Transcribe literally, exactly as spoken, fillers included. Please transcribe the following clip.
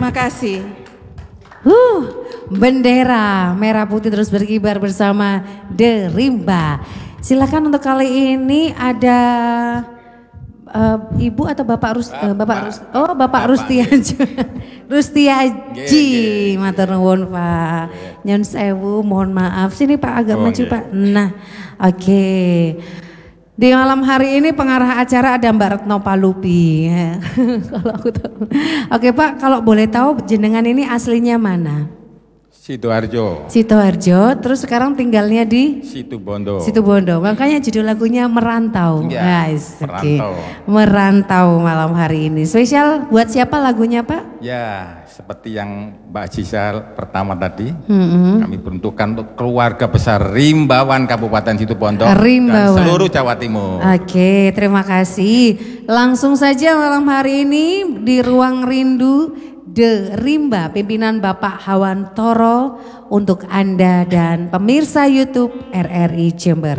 terima kasih. Huh, bendera merah putih terus berkibar bersama The Rimba. Silakan untuk kali ini ada uh, Ibu atau Bapak Rus, uh, Bapak Rus, oh Bapak, Bapak Rustiaji, Rustiaji, matur nuwun Pak. Nyun sewu, mohon maaf. Sini Pak agak oh, maju yeah. Pak. Nah, oke. Okay. Di malam hari ini pengarah acara ada Mbak Retno Palupi. Kalau aku tahu. Oke Pak, kalau boleh tahu jenengan ini aslinya mana? Sidoarjo. Sidoarjo, terus sekarang tinggalnya di Situbondo. Situbondo. Makanya judul lagunya Merantau. Ya, guys, Merantau. Okay. Merantau malam hari ini. Spesial buat siapa lagunya Pak? Ya, seperti yang Mbak Gisal pertama tadi, mm-hmm. kami peruntukkan untuk keluarga besar Rimbawan Kabupaten Situbondo Rimbawan. Dan seluruh Jawa Timur. Oke, terima kasih. Langsung saja malam hari ini di Ruang Rindu The Rimba, pimpinan Bapak Hawantoro untuk Anda dan pemirsa YouTube R R I Jember.